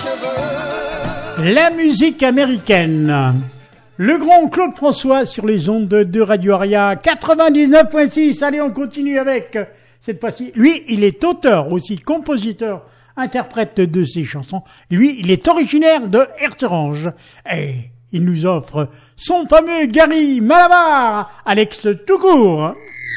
La musique américaine. Le grand Claude François sur les ondes de Radio Aria 99.6. Allez, on continue avec cette fois-ci. Lui, il est auteur aussi, compositeur, interprète de ses chansons. Lui, il est originaire de Herterange. Et il nous offre son fameux Gary Malabar, Alex tout court.